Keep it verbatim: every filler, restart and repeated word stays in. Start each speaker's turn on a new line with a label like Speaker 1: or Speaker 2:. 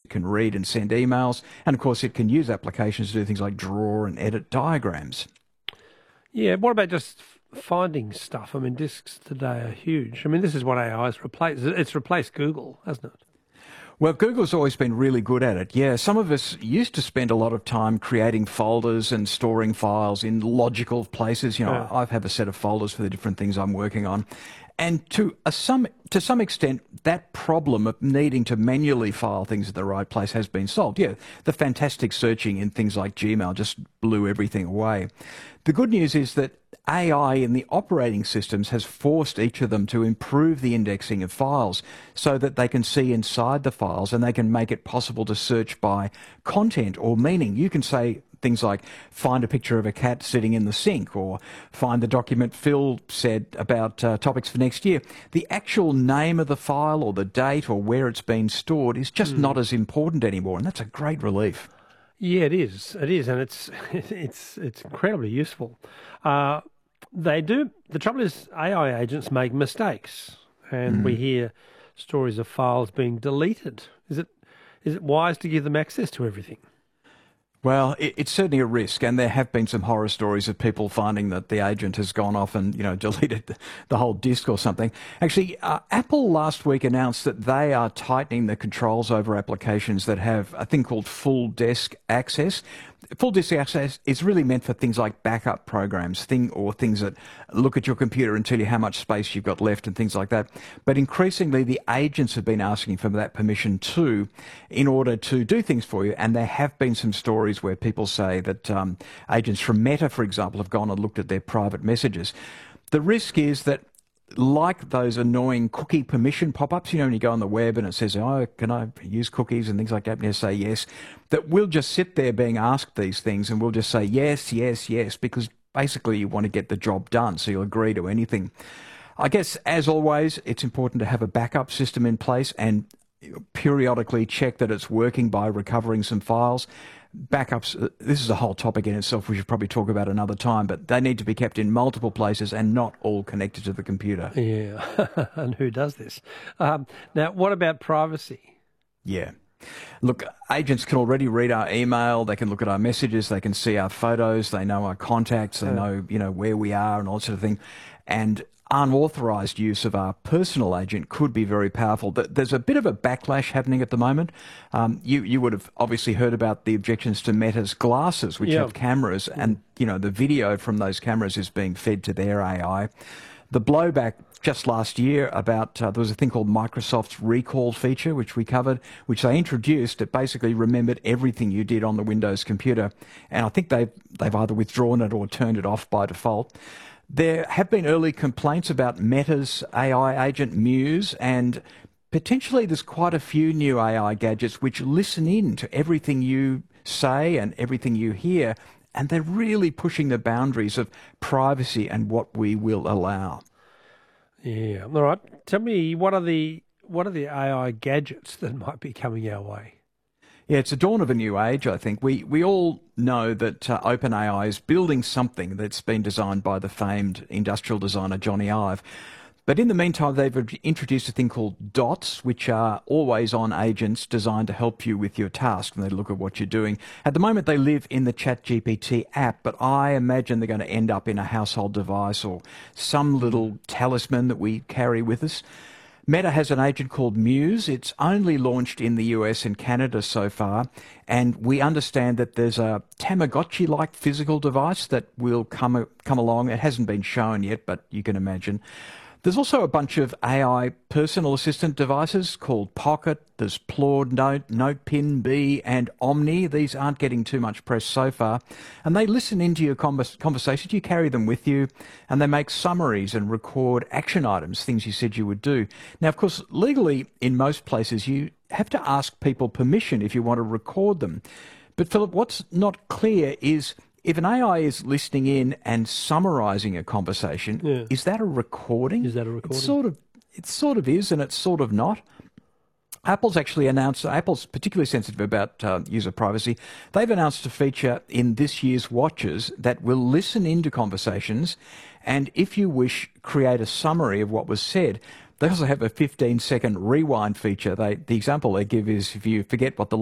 Speaker 1: can read and send emails, and of course it can use applications to do things like draw and edit diagrams.
Speaker 2: Yeah, what about just finding stuff? I mean, discs today are huge. I mean, this is what A I has replaced. It's replaced Google, hasn't it?
Speaker 1: Well, Google's always been really good at it. Yeah, some of us used to spend a lot of time creating folders and storing files in logical places. You know,
Speaker 2: Yeah.
Speaker 1: I have a set of folders for the different things I'm working on. And to a some to some extent, that problem of needing to manually file things at the right place has been solved. Yeah, the fantastic searching in things like Gmail just blew everything away. The good news is that A I in the operating systems has forced each of them to improve the indexing of files so that they can see inside the files and they can make it possible to search by content or meaning. You can say things like find a picture of a cat sitting in the sink, or find the document Phil said about uh, topics for next year. The actual name of the file or the date or where it's been stored is just mm. not as important anymore, and that's a great relief.
Speaker 2: Yeah, it is. It is, and it's it's it's incredibly useful. Uh, they do. The trouble is, A I agents make mistakes, and mm. we hear stories of files being deleted. Is it is it wise to give them access to everything?
Speaker 1: Well, it, it's certainly a risk, and there have been some horror stories of people finding that the agent has gone off and, you know, deleted the, the whole disk or something. Actually, uh, Apple last week announced that they are tightening the controls over applications that have a thing called full disk access. Full disk access is really meant for things like backup programs, thing or things that look at your computer and tell you how much space you've got left and things like that. But increasingly, the agents have been asking for that permission too, in order to do things for you. And there have been some stories where people say that um, agents from Meta, for example, have gone and looked at their private messages. The risk is that, like those annoying cookie permission pop-ups, you know, when you go on the web and it says, oh, can I use cookies and things like that, and you say yes, that we'll just sit there being asked these things and we'll just say yes, yes, yes, because basically you want to get the job done, so you'll agree to anything. I guess, as always, it's important to have a backup system in place and periodically check that it's working by recovering some files. Backups, this is a whole topic in itself we should probably talk about another time, but they need to be kept in multiple places and not all connected to the computer.
Speaker 2: Yeah, and who does this? Um, now, what about privacy?
Speaker 1: Yeah. Look, agents can already read our email, they can look at our messages, they can see our photos, they know our contacts, they yeah. know, you know, where we are and all that sort of thing. And unauthorised use of our personal agent could be very powerful. There's a bit of a backlash happening at the moment. Um, you, you would have obviously heard about the objections to Meta's glasses, which yeah. have cameras, and, you know, the video from those cameras is being fed to their A I. The blowback just last year about, uh, there was a thing called Microsoft's recall feature, which we covered, which they introduced. It basically remembered everything you did on the Windows computer. And I think they've, they've either withdrawn it or turned it off by default. There have been early complaints about Meta's A I agent Muse, and potentially there's quite a few new A I gadgets which listen in to everything you say and everything you hear, and they're really pushing the boundaries of privacy and what we will allow.
Speaker 2: Yeah. All right. Tell me, what are the what are the A I gadgets that might be coming our way?
Speaker 1: Yeah, it's a dawn of a new age, I think. We we all know that uh, OpenAI is building something that's been designed by the famed industrial designer Johnny Ive. But in the meantime, they've introduced a thing called Dots, which are always-on agents designed to help you with your task when they look at what you're doing. At the moment, they live in the ChatGPT app, but I imagine they're going to end up in a household device or some little talisman that we carry with us. Meta has an agent called Muse. It's only launched in the U S and Canada so far, and we understand that there's a Tamagotchi-like physical device that will come come along. It hasn't been shown yet, but you can imagine. There's also a bunch of A I personal assistant devices called Pocket. There's Claude Note, Notepin B, and Omni. These aren't getting too much press so far. And they listen into your convers conversations. You carry them with you, and they make summaries and record action items, things you said you would do. Now, of course, legally, in most places, you have to ask people permission if you want to record them. But, Philip, what's not clear is, if an A I is listening in and summarising a conversation, yeah. is that a recording?
Speaker 2: Is that a recording?
Speaker 1: It sort of, it sort of is, and it's sort of not. Apple's actually announced, Apple's particularly sensitive about uh, user privacy. They've announced a feature in this year's watches that will listen into conversations and, if you wish, create a summary of what was said. They also have a fifteen second rewind feature. They, the example they give is, if you forget what the